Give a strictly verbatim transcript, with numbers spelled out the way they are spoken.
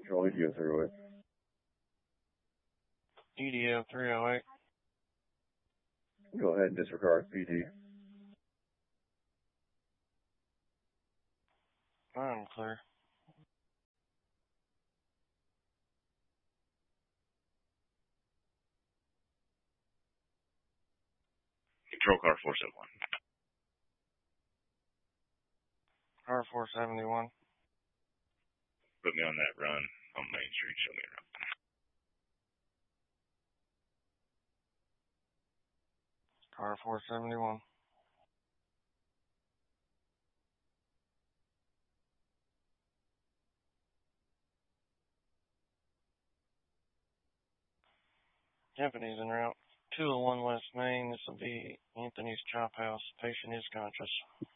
Control E D O three oh eight. E D O three oh eight. Go ahead and disregard P D. I'm clear. Control car four seventy-one. Car four seventy-one. Put me on that run on Main Street. Show me around. Car four seventy-one. Deputies en route. two oh one West Main. This will be Anthony's Chop House. Patient is conscious.